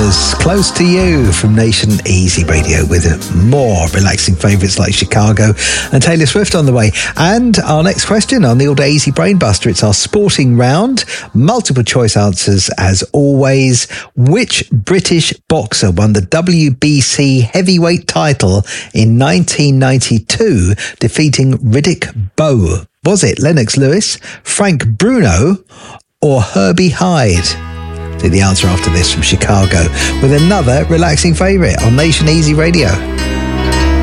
Brothers, Close to You from Nation Easy Radio, with more relaxing favourites like Chicago and Taylor Swift on the way. And our next question on the All Day Easy Brain Buster, it's our sporting round. Multiple choice answers as always. Which British boxer won the WBC heavyweight title in 1992, defeating Riddick Bowe? Was it Lennox Lewis, Frank Bruno, or Herbie Hyde? See the answer after this from Chicago with another relaxing favourite on Nation Easy Radio.